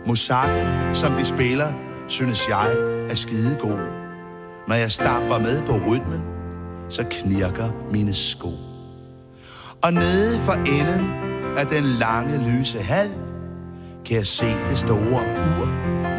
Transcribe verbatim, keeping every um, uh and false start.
Musikken, som de spiller, synes jeg er skidegod. Når jeg stamper med på rytmen, så knirker mine sko. Og nede for enden af den lange lyse hal, kan jeg se det store ur